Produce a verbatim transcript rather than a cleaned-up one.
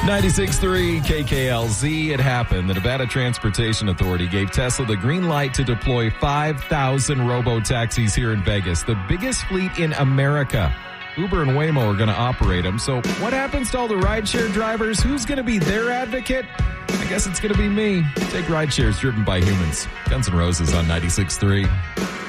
ninety-six point three K K L Z. It happened. The Nevada Transportation Authority gave Tesla the green light to deploy five thousand robo-taxis here in Vegas, the biggest fleet in America. Uber and Waymo are going to operate them. So what happens to all the rideshare drivers? Who's going to be their advocate? I guess it's going to be me. Take rideshares driven by humans. Guns N' Roses on ninety-six point three.